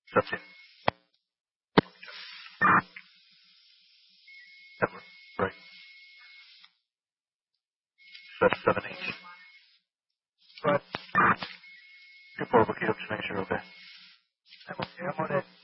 That's it. Right. 780. Right. Good forward, look it up to make sure, okay. I'm on it.